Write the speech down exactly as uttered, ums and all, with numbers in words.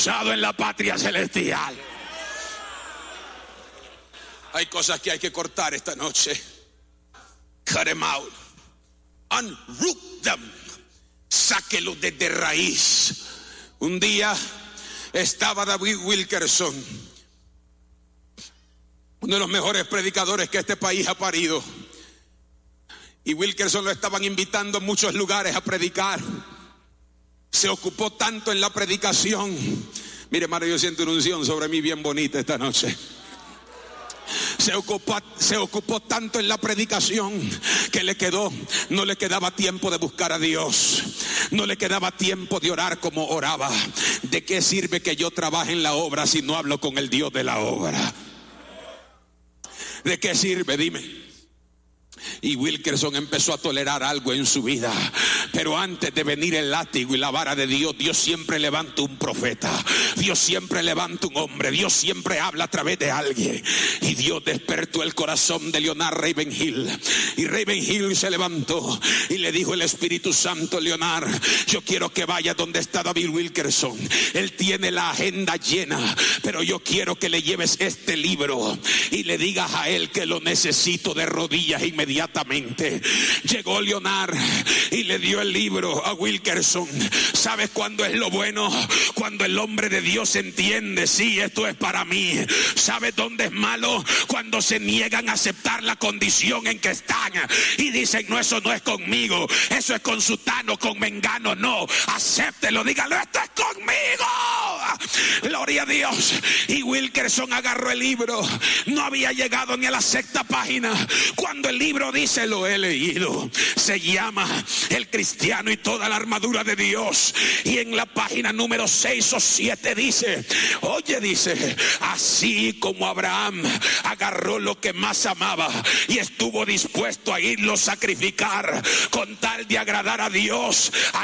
en la patria celestial. Hay cosas que hay que cortar esta noche. Cut them out. Unroot them. Sáquelo desde raíz. Un día estaba David Wilkerson, uno de los mejores predicadores que este país ha parido. Y Wilkerson lo estaban invitando a muchos lugares a predicar. Se ocupó tanto en la predicación. Mire, hermano, yo siento una unción sobre mí bien bonita esta noche. Se ocupó, se ocupó tanto en la predicación que le quedó, no le quedaba tiempo de buscar a Dios. No le quedaba tiempo de orar como oraba. ¿De qué sirve que yo trabaje en la obra si no hablo con el Dios de la obra? ¿De qué sirve? Dime. Y Wilkerson empezó a tolerar algo en su vida. Pero antes de venir el látigo y la vara de Dios, Dios siempre levanta un profeta. Dios siempre levanta un hombre. Dios siempre habla a través de alguien. Y Dios despertó el corazón de Leonard Ravenhill. Y Ravenhill se levantó y le dijo el Espíritu Santo: Leonard, yo quiero que vaya donde está David Wilkerson. Él tiene la agenda llena, pero yo quiero que le lleves este libro y le digas a él que lo necesito de rodillas inmediatamente. Llegó Leonard y le dio el libro a Wilkerson. ¿Sabes cuándo es lo bueno? Cuando el hombre de Dios entiende: sí, esto es para mí. ¿Sabes dónde es malo? Cuando se niegan a aceptar la condición en que están y dicen: no, eso no es conmigo, eso es con sutano, con mengano. No, acéptelo, dígalo, esto es conmigo. Gloria a Dios. Y Wilkerson agarró el libro. No había llegado ni a la sexta página cuando el libro dice: lo he leído. Se llama El Cristiano y toda la armadura de Dios. Y en la página número seis o siete dice: oye, dice, así como Abraham agarró lo que más amaba y estuvo dispuesto a irlo a sacrificar con tal de agradar a Dios,